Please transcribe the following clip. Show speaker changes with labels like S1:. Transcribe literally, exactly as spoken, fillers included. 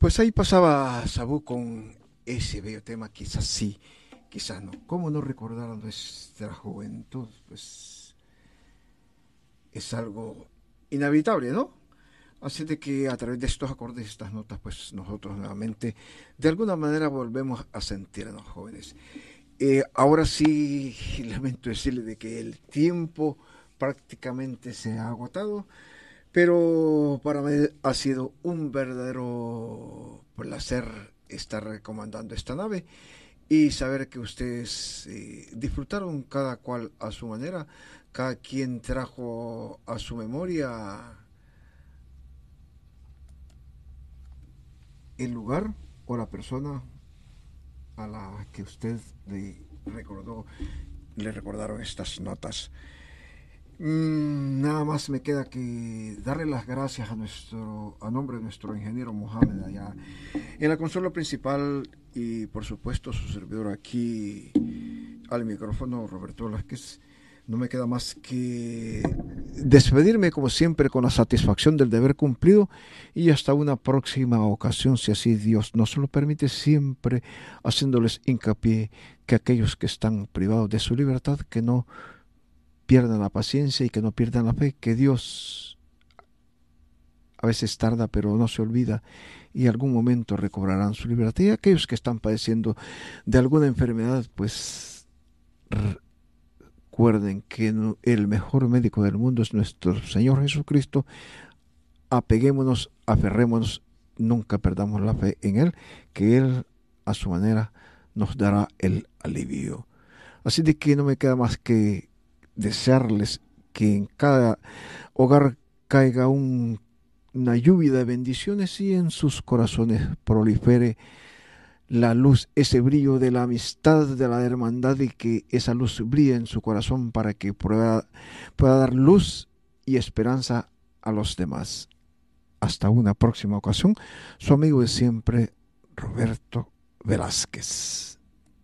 S1: Pues ahí pasaba Sabú con ese bello tema, quizás sí, quizás no. ¿Cómo no recordar a nuestra juventud? Pues es algo inevitable, ¿no? Así de que a través de estos acordes, estas notas, pues nosotros nuevamente, de alguna manera volvemos a sentirnos jóvenes. Eh, ahora sí, lamento decirle de que el tiempo prácticamente se ha agotado, pero para mí ha sido un verdadero placer estar comandando esta nave y saber que ustedes eh, disfrutaron cada cual a su manera, cada quien trajo a su memoria el lugar o la persona a la que usted le recordó, le recordaron estas notas. Mm, nada más me queda que darle las gracias a nuestro, a nombre de nuestro ingeniero Mohamed allá en la consola principal y por supuesto su servidor aquí al micrófono Roberto Velázquez. No me queda más que despedirme como siempre con la satisfacción del deber cumplido y hasta una próxima ocasión si así Dios nos lo permite, siempre haciéndoles hincapié que aquellos que están privados de su libertad que no pierdan la paciencia y que no pierdan la fe, que Dios a veces tarda pero no se olvida y algún momento recobrarán su libertad. Y aquellos que están padeciendo de alguna enfermedad, pues recuerden que el mejor médico del mundo es nuestro Señor Jesucristo. Apeguémonos, aferrémonos, nunca perdamos la fe en Él, que Él a su manera nos dará el alivio. Así de que no me queda más que desearles que en cada hogar caiga un, una lluvia de bendiciones y en sus corazones prolifere la luz, ese brillo de la amistad, de la hermandad y que esa luz brille en su corazón para que pueda, pueda dar luz y esperanza a los demás. Hasta una próxima ocasión, su amigo de siempre, Roberto Velázquez.